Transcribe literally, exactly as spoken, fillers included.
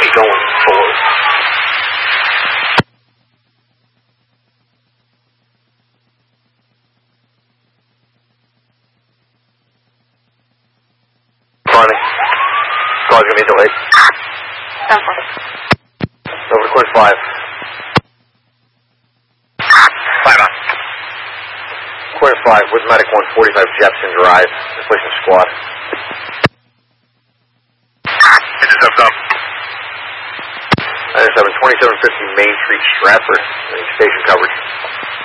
be going forward. Funny. Call's gonna be delayed. ten four. Over to course five. Five on. Course five with Medic one forty-five Jepson Drive. Replacement squad. Intercept up. Intercept twenty-seven fifty Main Street, Stratford. Station coverage.